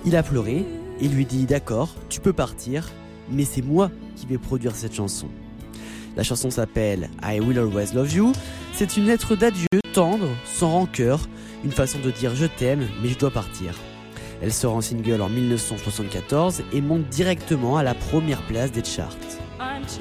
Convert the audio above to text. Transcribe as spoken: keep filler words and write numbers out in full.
Il a pleuré et lui dit « D'accord, tu peux partir, mais c'est moi qui vais produire cette chanson ». La chanson s'appelle « I Will Always Love You ». C'est une lettre d'adieu tendre, sans rancœur, une façon de dire « Je t'aime, mais je dois partir ». Elle sort en single en dix-neuf cent soixante-quatorze et monte directement à la première place des charts.